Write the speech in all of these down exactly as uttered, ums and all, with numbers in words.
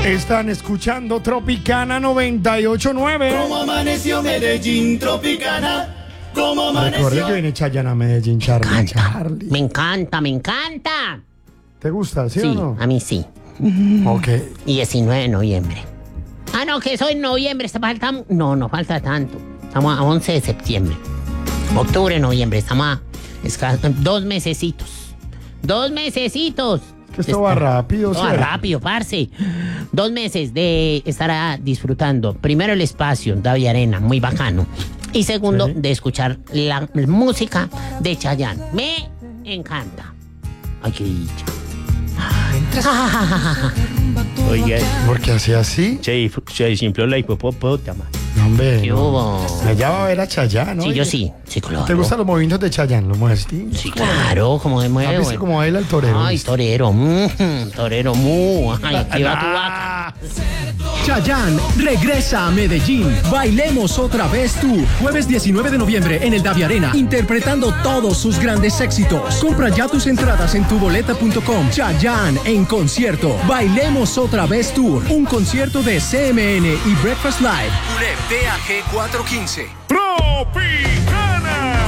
Están escuchando Tropicana noventa y ocho punto nueve. Como amaneció Medellín, Tropicana. Como amaneció. Recuerde que viene Chayanne a Medellín, Charlie. Me encanta, Charlie. me encanta, me encanta. ¿Te gusta, sí, Sí, o no? a mí sí. Ok. Y diecinueve de noviembre. Ah, no, que eso en noviembre. ¿Está falta? No, no falta tanto. Estamos a once de septiembre. Octubre, noviembre. Estamos a escas- dos mesecitos. Dos mesecitos. Que esto va rápido, Esto va ¿cierto? rápido, parce. Dos meses de estar disfrutando. Primero el espacio, David Arena, muy bacano. Y segundo, Sí. de escuchar la música de Chayanne. Me encanta. Ay, qué dicha. Oiga, Porque así así. se, se desinfló la hipopótama. No, hombre. ¿Qué no. hubo? Allá va a ver a Chayanne, ¿no? Sí, yo sí. Sí, claro. ¿Te gustan los movimientos de Chayanne? ¿Los mueves? Sí, Sí, claro, como de ¿Has mueve. visto cómo baila el torero? Ay, torero, mm, torero, mu. Ay, aquí va tu vaca. Chayanne regresa a Medellín. Bailemos otra vez tú. Jueves diecinueve de noviembre en el Davi Arena, interpretando todos sus grandes éxitos. Compra ya tus entradas en tuboleta punto com. Chayanne en concierto. Bailemos otra vez tour. Un concierto de C M N y Breakfast Live. T A G cuatrocientos quince. Tropicana.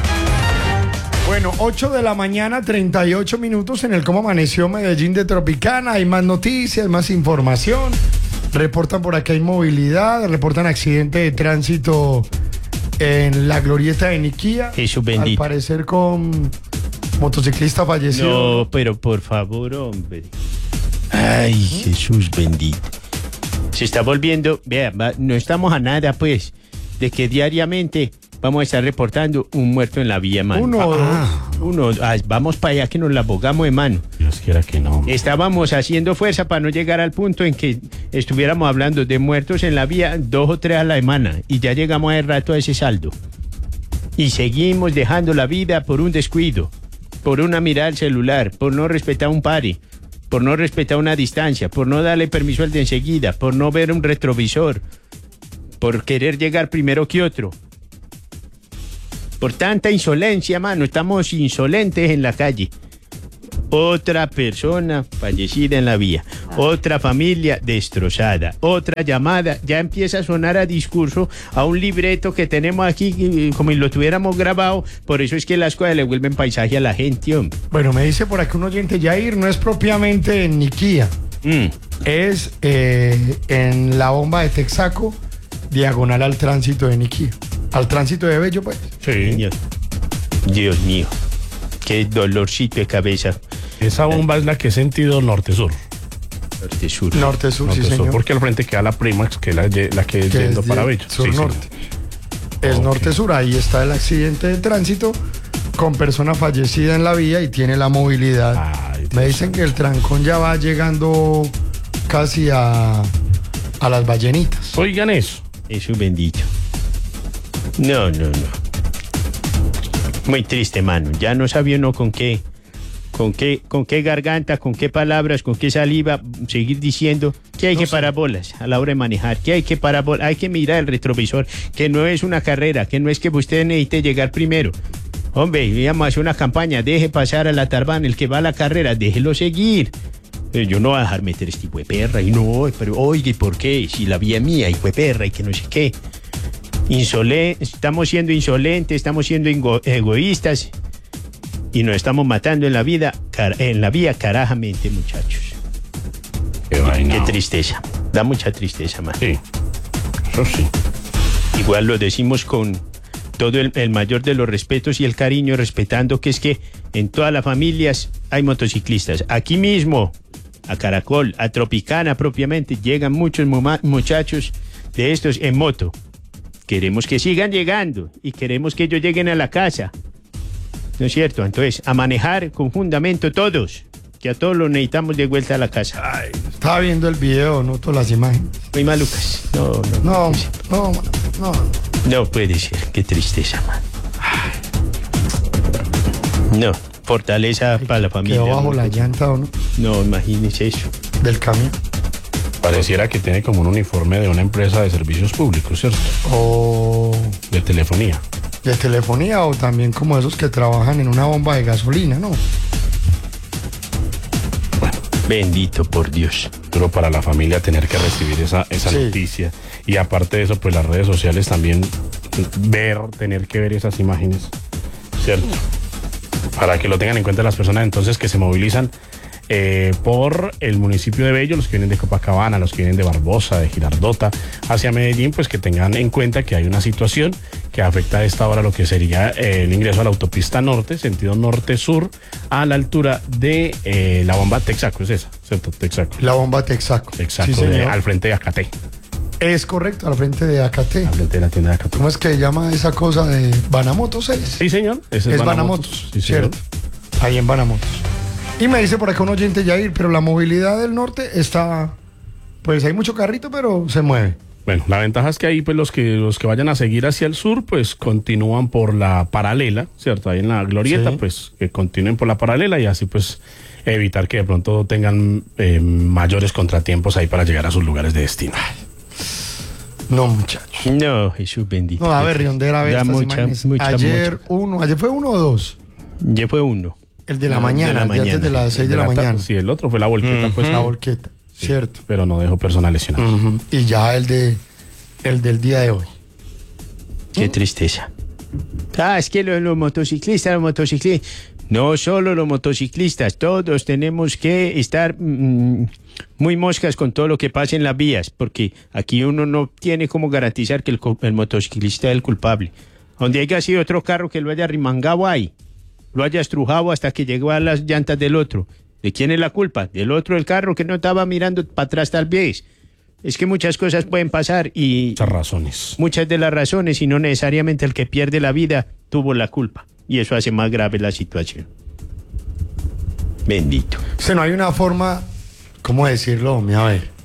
Bueno, ocho de la mañana, treinta y ocho minutos en el Cómo Amaneció Medellín de Tropicana. Hay más noticias, más información. Reportan por acá inmovilidad, reportan accidente de tránsito en la glorieta de Niquía. Jesús Al bendito. parecer con motociclista fallecido. No, pero por favor, hombre. Ay, Jesús bendito. Se está volviendo, vea, va- no estamos a nada, pues, de que diariamente vamos a estar reportando un muerto en la vía, mano. Uno o Ah, uno, ah, vamos para allá que nos la abogamos de mano. Dios quiera que no. Estábamos haciendo fuerza para no llegar al punto en que estuviéramos hablando de muertos en la vía dos o tres a la semana y ya llegamos hace rato a ese saldo. Y seguimos dejando la vida por un descuido, por una mirada al celular, por no respetar un pari, por no respetar una distancia, por no darle permiso al de enseguida, por no ver un retrovisor, por querer llegar primero que otro. Por tanta insolencia, mano, estamos insolentes en la calle. Otra persona fallecida en la vía, otra familia destrozada, otra llamada, ya empieza a sonar a discurso, a un libreto que tenemos aquí, eh, como si lo tuviéramos grabado, por eso es que las cosas le vuelven paisaje a la gente, hombre. Bueno, me dice por aquí un oyente, Jair, no es propiamente en Niquía, Mm. es eh, en la bomba de Texaco, diagonal al tránsito de Niquía. Al tránsito de Bello, pues. Sí. Dios, Dios mío, qué dolorcito de cabeza. Esa bomba es la que es sentido norte-sur. Norte-sur. Norte-sur, sí, Norte-sur, señor. porque al frente queda la Primax, que es la, ye- la que es Que yendo es para de Bello. sur-norte. Es Ok. norte-sur, ahí está el accidente de tránsito con persona fallecida en la vía y tiene la movilidad. Ay, Dios Me dicen que el trancón ya va llegando casi a, a las ballenitas. Oigan eso. Jesús bendito. No, no, no. Muy triste, mano. Ya no sabía uno con qué, con qué, con qué garganta, con qué palabras, con qué saliva seguir diciendo que hay No que sé. parar bolas a la hora de manejar, que hay que parar bolas, hay que mirar el retrovisor, que no es una carrera, que no es que usted necesite llegar primero. Hombre, íbamos a hacer una campaña, deje pasar a la Tarbán, el que va a la carrera, déjelo seguir. Eh, Yo no voy a dejar meter este hijo de perra y no, pero oye, ¿por qué? Si la vía es mía, hijo de perra y que no sé qué. Insole estamos siendo insolentes, estamos siendo ingo- egoístas y nos estamos matando en la vida, car- en la vía carajamente, muchachos. Qué vaina. Qué tristeza, da mucha tristeza, man. Sí. Eso sí. Igual lo decimos con todo el, el mayor de los respetos y el cariño, respetando que es que en todas las familias hay motociclistas. Aquí mismo, a Caracol, a Tropicana propiamente, llegan muchos muma- muchachos de estos en moto. Queremos que sigan llegando y queremos que ellos lleguen a la casa. ¿No es cierto? Entonces, a manejar con fundamento todos, que a todos los necesitamos de vuelta a la casa. Ay, estaba viendo el video, no todas las imágenes. Muy malucas. No, no. No, no, no. No puede ser, qué tristeza, man. No, fortaleza para la familia. Quedó bajo man. la llanta, ¿o no? No, imagínese eso. Del camión. Pareciera que tiene como un uniforme de una empresa de servicios públicos, ¿cierto? O De telefonía. de telefonía o también como esos que trabajan en una bomba de gasolina, ¿no? Bendito por Dios. Duro para la familia tener que recibir esa, esa Sí. noticia. Y aparte de eso, pues las redes sociales también ver, tener que ver esas imágenes, ¿cierto? Para que lo tengan en cuenta las personas entonces que se movilizan eh, por el municipio de Bello, los que vienen de Copacabana, los que vienen de Barbosa, de Girardota, hacia Medellín, pues que tengan en cuenta que hay una situación que afecta a esta hora lo que sería eh, el ingreso a la autopista norte, sentido norte-sur, a la altura de eh, la bomba Texaco, es esa, ¿cierto? Texaco. La bomba Texaco. Texaco, Sí, de- señor. al frente de Acate, Es correcto, al frente de Acate. al frente de la tienda de Acate. ¿Cómo es que llama esa cosa de Banamotos? Es, Sí, señor. Ese es Banamotos, Sí, señor. ¿cierto? Ahí en Banamotos. Y me dice por acá un oyente, Yair, pero la movilidad del norte está, pues hay mucho carrito, pero se mueve. Bueno, la ventaja es que ahí pues los que los que vayan a seguir hacia el sur pues continúan por la paralela, ¿cierto? Ahí en la glorieta Sí. pues que continúen por la paralela y así pues evitar que de pronto tengan eh, mayores contratiempos ahí para llegar a sus lugares de destino. No, muchachos. No, Jesús bendito. No, a ver, Riondera, a ver Ya estas mucha, imágenes. mucha, ayer mucha. uno, ayer fue uno o dos. Ya fue uno. El de la Ah, mañana, de la el de antes mañana. de las seis de la ta- mañana. Sí, el otro fue la volqueta pues La no, volqueta, cierto. pero no dejó personas lesionadas. Ujú. Y ya el de el del día de hoy. Qué tristeza. Ah, es que los, los motociclistas, los motociclistas, no solo los motociclistas, todos tenemos que estar mm, muy moscas con todo lo que pasa en las vías, porque aquí uno no tiene como garantizar que el, co- el motociclista es el culpable. Donde haya sido otro carro que lo haya rimangado ahí, lo haya estrujado hasta que llegó a las llantas del otro. ¿De quién es la culpa? Del otro del carro que no estaba mirando para atrás tal vez. Es que muchas cosas pueden pasar y Muchas razones. muchas de las razones y no necesariamente el que pierde la vida tuvo la culpa. Y eso hace más grave la situación. Bendito. O sea, no hay una forma, ¿cómo decirlo? Mira, a ver.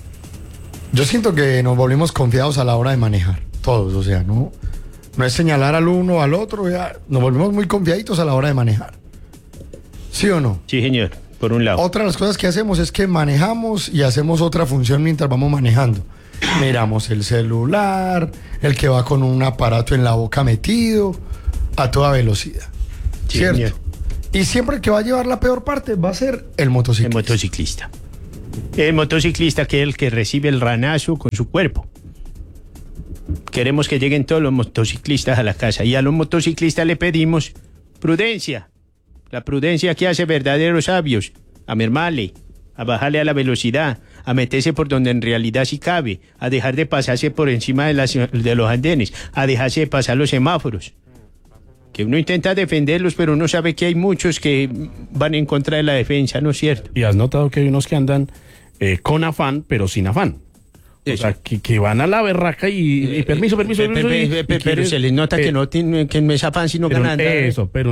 Yo siento que nos volvimos confiados a la hora de manejar, todos, o sea, no, no es señalar al uno o al otro, ya, nos volvimos muy confiaditos a la hora de manejar. ¿Sí o no? Sí, señor. Por un lado. Otra de las cosas que hacemos es que manejamos y hacemos otra función mientras vamos manejando. Miramos el celular, el que va con un aparato en la boca metido, a toda velocidad. Sí, ¿Cierto? señor. Y siempre el que va a llevar la peor parte va a ser el El motociclista. motociclista. El motociclista que es el que recibe el ranazo con su cuerpo. Queremos que lleguen todos los motociclistas a la casa y a los motociclistas le pedimos prudencia. La prudencia que hace verdaderos sabios. A mermarle, a bajarle a la velocidad, a meterse por donde en realidad sí cabe, a dejar de pasarse por encima de, las, de los andenes, a dejarse de pasar los semáforos. Que uno intenta defenderlos, pero uno sabe que hay muchos que van en contra de la defensa, ¿no es cierto? Y has notado que hay unos que andan eh, con afán, pero sin afán. O Eso. sea, que, que van a la berraca y, y permiso, permiso, Pe- permiso. pe- y- pe- y Pero quieren- se les nota eh, que no tienen, que no es afán sino pero ganando. Eso, pero